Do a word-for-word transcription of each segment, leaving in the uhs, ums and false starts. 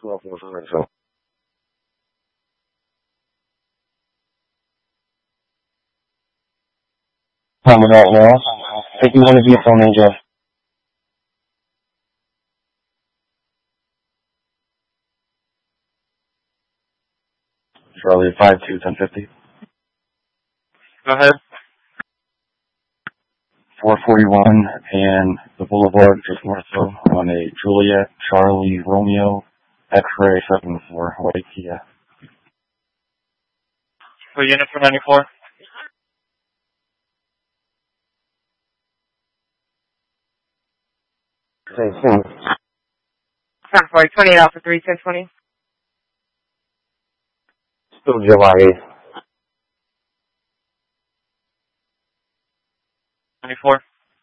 twelve four seven seven. Coming out now. If you want to be a phone ninja. Charlie five two ten fifty. Go ahead. four forty-one and the Boulevard just north of on a Juliet Charlie Romeo X-ray seven four white Kia. For unit for ninety-four. Same thing. Sorry, twenty out for three ten twenty. Still July eighth. ninety-four.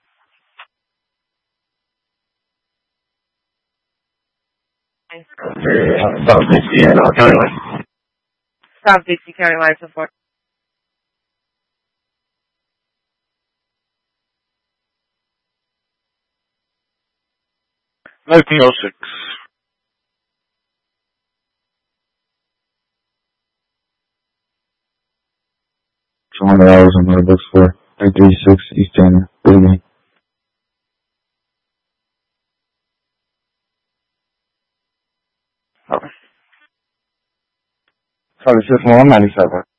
South Dixie and uh, County Line. South Dixie County Line support. nineteen oh six. twenty hours on my books for eight thirty-six Eastern Building. Okay. Charlie six one ninety-seven.